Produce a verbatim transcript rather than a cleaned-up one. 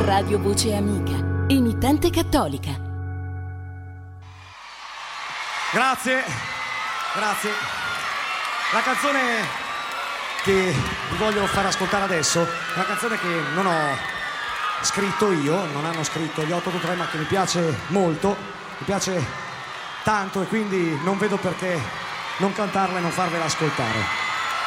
Radio Voce Amica, emittente cattolica. Grazie, grazie. La canzone che vi voglio far ascoltare adesso è una canzone che non ho scritto io, non hanno scritto gli otto otto tre, ma che mi piace molto, mi piace tanto, e quindi non vedo perché non cantarla e non farvela ascoltare.